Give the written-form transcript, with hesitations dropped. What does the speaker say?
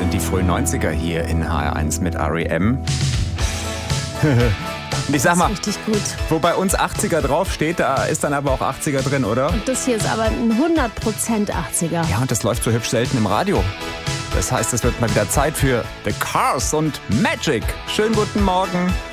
sind die frühen 90er hier in HR1 mit R.E.M. Ich sag mal, richtig gut. wo bei uns 80er draufsteht, da ist dann aber auch 80er drin, oder? Und das hier ist aber ein 100% 80er. Ja, und das läuft so hübsch selten im Radio. Das heißt, es wird mal wieder Zeit für The Cars und Magic. Schönen guten Morgen.